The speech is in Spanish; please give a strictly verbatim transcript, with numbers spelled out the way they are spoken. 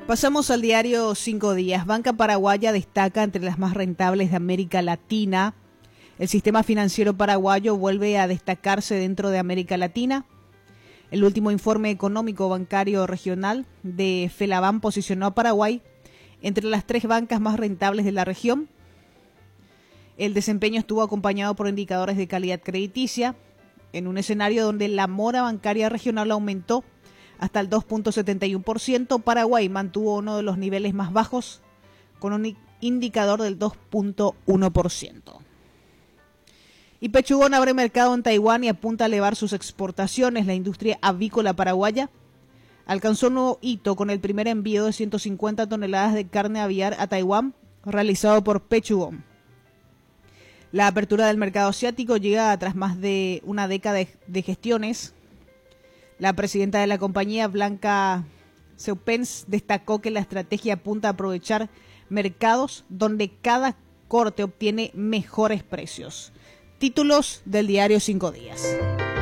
Pasamos al diario Cinco Días. Banca Paraguaya destaca entre las más rentables de América Latina. El sistema financiero paraguayo vuelve a destacarse dentro de América Latina. El último informe económico bancario regional de FELABAN posicionó a Paraguay entre las tres bancas más rentables de la región. El desempeño estuvo acompañado por indicadores de calidad crediticia, en un escenario donde la mora bancaria regional aumentó hasta el dos punto setenta y uno por ciento. Paraguay mantuvo uno de los niveles más bajos, con un indicador del dos punto uno por ciento. Y Pechugón abre mercado en Taiwán y apunta a elevar sus exportaciones. La industria avícola paraguaya alcanzó un nuevo hito con el primer envío de ciento cincuenta toneladas de carne aviar a Taiwán, realizado por Pechugón. La apertura del mercado asiático llega tras más de una década de gestiones. La presidenta de la compañía, Blanca Seupens, destacó que la estrategia apunta a aprovechar mercados donde cada corte obtiene mejores precios. Títulos del diario Cinco Días.